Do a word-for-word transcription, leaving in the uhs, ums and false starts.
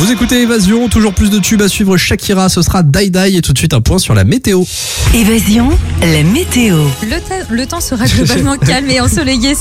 Vous écoutez Évasion, toujours plus de tubes à suivre. Shakira, ce sera Die Die et tout de suite un point sur la météo. Évasion, la météo. Le, ta- le temps sera globalement calme et ensoleillé.